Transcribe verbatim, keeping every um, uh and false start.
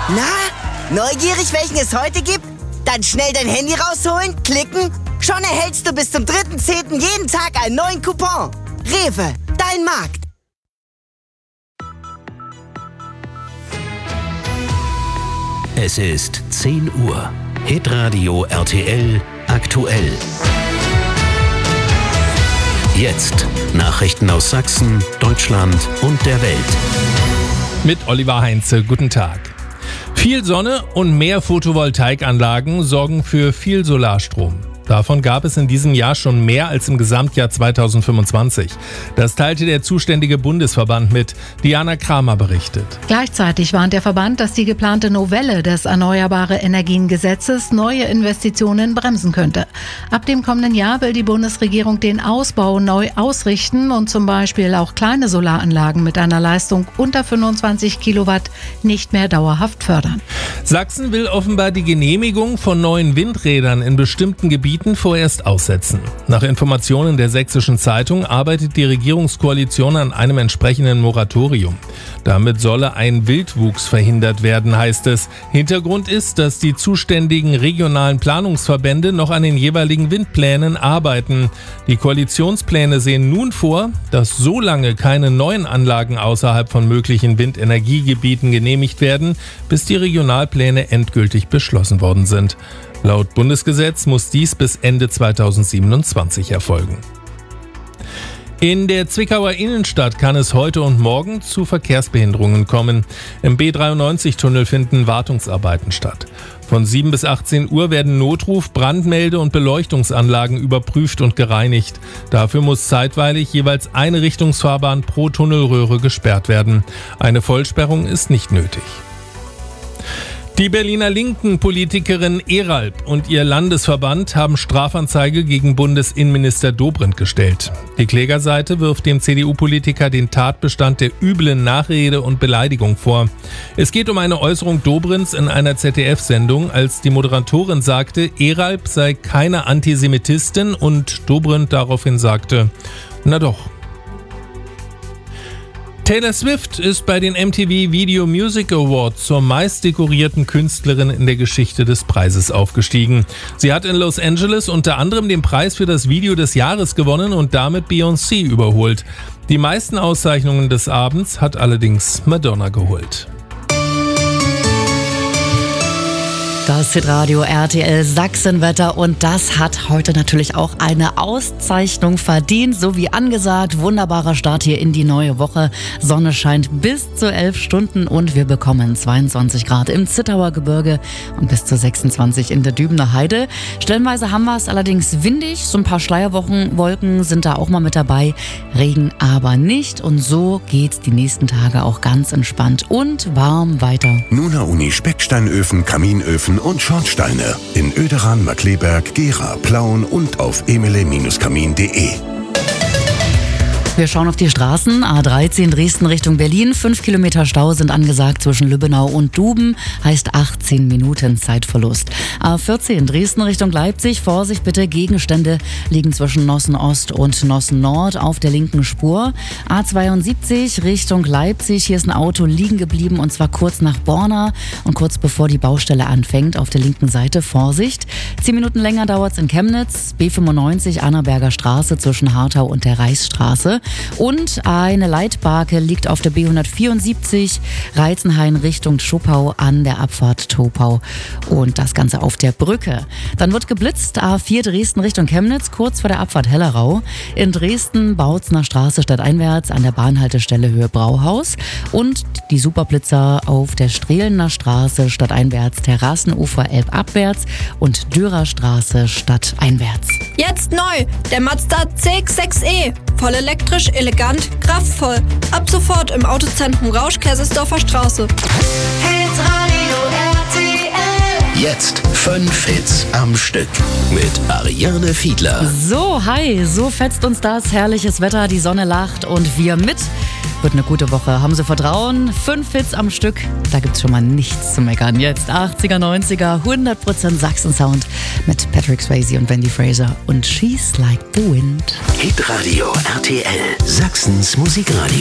Na, neugierig, welchen es heute gibt? Dann schnell dein Handy rausholen, klicken. Schon erhältst du bis zum dritten zehnten jeden Tag einen neuen Coupon. Rewe, dein Markt. Es ist zehn Uhr. Hitradio R T L aktuell. Jetzt Nachrichten aus Sachsen, Deutschland und der Welt. Mit Oliver Heinze, guten Tag. Viel Sonne und mehr Photovoltaikanlagen sorgen für viel Solarstrom. Davon gab es in diesem Jahr schon mehr als im Gesamtjahr zweitausendfünfundzwanzig. Das teilte der zuständige Bundesverband mit. Diana Kramer berichtet. Gleichzeitig warnt der Verband, dass die geplante Novelle des Erneuerbare Energien Gesetzes neue Investitionen bremsen könnte. Ab dem kommenden Jahr will die Bundesregierung den Ausbau neu ausrichten und zum Beispiel auch kleine Solaranlagen mit einer Leistung unter fünfundzwanzig Kilowatt nicht mehr dauerhaft fördern. Sachsen will offenbar die Genehmigung von neuen Windrädern in bestimmten Gebieten vorerst aussetzen. Nach Informationen der Sächsischen Zeitung arbeitet die Regierungskoalition an einem entsprechenden Moratorium. Damit solle ein Wildwuchs verhindert werden, heißt es. Hintergrund ist, dass die zuständigen regionalen Planungsverbände noch an den jeweiligen Windplänen arbeiten. Die Koalitionspläne sehen nun vor, dass so lange keine neuen Anlagen außerhalb von möglichen Windenergiegebieten genehmigt werden, bis die Regionalpläne endgültig beschlossen worden sind. Laut Bundesgesetz muss dies bis Ende zweitausendsiebenundzwanzig erfolgen. In der Zwickauer Innenstadt kann es heute und morgen zu Verkehrsbehinderungen kommen. Im B dreiundneunzig-Tunnel finden Wartungsarbeiten statt. Von sieben bis achtzehn Uhr werden Notruf-, Brandmelde- und Beleuchtungsanlagen überprüft und gereinigt. Dafür muss zeitweilig jeweils eine Richtungsfahrbahn pro Tunnelröhre gesperrt werden. Eine Vollsperrung ist nicht nötig. Die Berliner Linken-Politikerin Eralp und ihr Landesverband haben Strafanzeige gegen Bundesinnenminister Dobrindt gestellt. Die Klägerseite wirft dem C D U-Politiker den Tatbestand der üblen Nachrede und Beleidigung vor. Es geht um eine Äußerung Dobrindts in einer Z D F-Sendung, als die Moderatorin sagte, Eralp sei keine Antisemitistin und Dobrindt daraufhin sagte, na doch. Taylor Swift ist bei den M T V Video Music Awards zur meist dekorierten Künstlerin in der Geschichte des Preises aufgestiegen. Sie hat in Los Angeles unter anderem den Preis für das Video des Jahres gewonnen und damit Beyoncé überholt. Die meisten Auszeichnungen des Abends hat allerdings Madonna geholt. Das Hitradio R T L Sachsenwetter und das hat heute natürlich auch eine Auszeichnung verdient, so wie angesagt. Wunderbarer Start hier in die neue Woche. Sonne scheint bis zu elf Stunden und wir bekommen zweiundzwanzig Grad im Zittauer Gebirge und bis zu sechsundzwanzig in der Dübener Heide. Stellenweise haben wir es allerdings windig, so ein paar Schleierwolken sind da auch mal mit dabei. Regen aber nicht und so geht's die nächsten Tage auch ganz entspannt und warm weiter. Nuna Uni Specksteinöfen, Kaminöfen und Schornsteine in Oederan, Markleberg, Gera, Plauen und auf emile Bindestrich kamin punkt de. Wir schauen auf die Straßen. A dreizehn Dresden Richtung Berlin. Fünf Kilometer Stau sind angesagt zwischen Lübbenau und Duben. Heißt achtzehn Minuten Zeitverlust. A vierzehn Dresden Richtung Leipzig. Vorsicht bitte, Gegenstände liegen zwischen Nossen Ost und Nossen Nord auf der linken Spur. A zweiundsiebzig Richtung Leipzig. Hier ist ein Auto liegen geblieben und zwar kurz nach Borna und kurz bevor die Baustelle anfängt. Auf der linken Seite Vorsicht. Zehn Minuten länger dauert es in Chemnitz. B fünfundneunzig Annaberger Straße zwischen Hartau und der Reichsstraße. Und eine Leitbarke liegt auf der B hundertvierundsiebzig Reizenhain Richtung Schopau an der Abfahrt Topau und das Ganze auf der Brücke. Dann wird geblitzt, A vier Dresden Richtung Chemnitz, kurz vor der Abfahrt Hellerau. In Dresden Bautzner Straße stadteinwärts an der Bahnhaltestelle Höhe Brauhaus und die Superblitzer auf der Strehlener Straße stadteinwärts, Terrassenufer elbabwärts und Dürer Straße stadteinwärts. Jetzt neu, der Mazda C X sechs E. Voll elektrisch, elegant, kraftvoll. Ab sofort im Autozentrum Rausch, Kaisersdorfer Straße. Hitradio R T L. Jetzt fünf Hits am Stück mit Ariane Fiedler. So, hi, so fetzt uns das. Herrliches Wetter, die Sonne lacht und wir mit. Wird eine gute Woche. Haben Sie Vertrauen? Fünf Hits am Stück. Da gibt's schon mal nichts zu meckern. Jetzt achtziger, neunziger, hundert Prozent Sachsen-Sound mit Patrick Swayze und Wendy Fraser und She's Like the Wind. Hitradio R T L. Sachsens Musikradio.